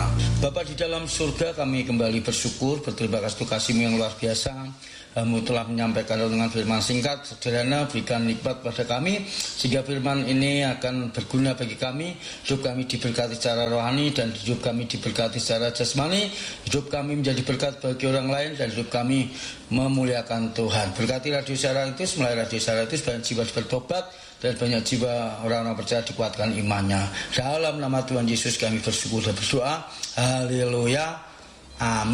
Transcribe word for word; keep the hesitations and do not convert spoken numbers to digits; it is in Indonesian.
berdoa. Bapa di dalam surga, kami kembali bersyukur, berterima kasih untuk kasih-Mu yang luar biasa. Kamu telah menyampaikan dengan firman singkat, sederhana, berikan nikmat pada kami, sehingga firman ini akan berguna bagi kami. Hidup kami diberkati secara rohani, dan hidup kami diberkati secara jasmani. Hidup kami menjadi berkat bagi orang lain, dan hidup kami memuliakan Tuhan. Berkati Radio Siara itu, melalui Radio Siara itu banyak jiwa bertobat, dan banyak jiwa orang-orang percaya dikuatkan imannya. Dalam nama Tuhan Yesus kami bersyukur dan berdoa. Haleluya. Amin.